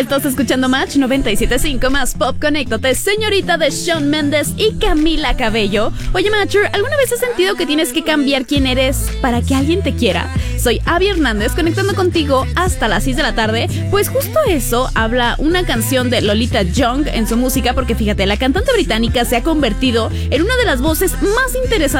Estás escuchando Match 97.5 más Pop. Conéctate, señorita de Shawn Mendes y Camila Cabello. Oye, Matcher, ¿alguna vez has sentido que tienes que cambiar quién eres para que alguien te quiera? Soy Abby Hernández, conectando contigo hasta las 6 de la tarde. Pues justo eso habla una canción de Lolita Young en su música, porque fíjate, la cantante británica se ha convertido en una de las voces más interesantes